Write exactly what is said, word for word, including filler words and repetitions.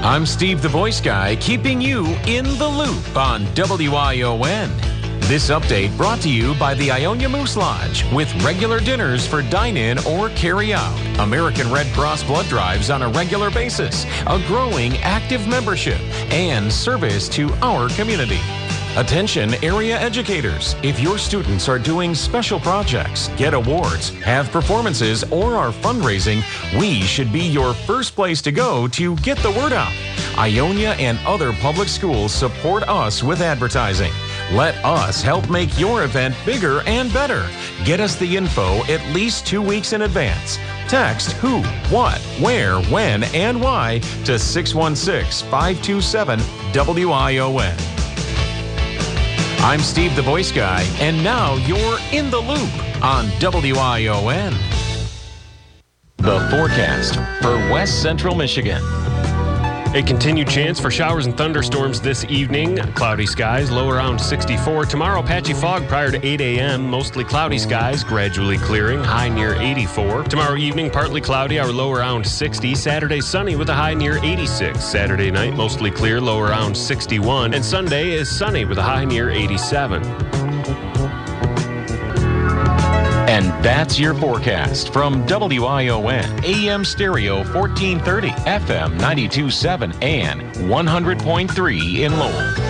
I'm Steve the Voice Guy, keeping you in the loop on W I O N. This update brought to you by the Ionia Moose Lodge with regular dinners for dine-in or carry-out, American Red Cross blood drives on a regular basis, a growing active membership, and service to our community. Attention area educators. If your students are doing special projects, get awards, have performances, or are fundraising, we should be your first place to go to get the word out. Ionia and other public schools support us with advertising. Let us help make your event bigger and better. Get us the info at least two weeks in advance. Text who, what, where, when, and why to six one six, five two seven, W I O N. I'm Steve the Voice Guy, and now you're in the loop on W I O N. The forecast for West Central Michigan. A continued chance for showers and thunderstorms this evening. Cloudy skies, low around sixty-four. Tomorrow, patchy fog prior to eight a.m. Mostly cloudy skies, gradually clearing, high near eighty-four. Tomorrow evening, partly cloudy, our low around sixty. Saturday, sunny with a high near eighty-six. Saturday night, mostly clear, low around sixty-one. And Sunday is sunny with a high near eighty-seven. And that's your forecast from W I O N, A M Stereo fourteen thirty, F M ninety-two point seven, and one hundred point three in Lowell.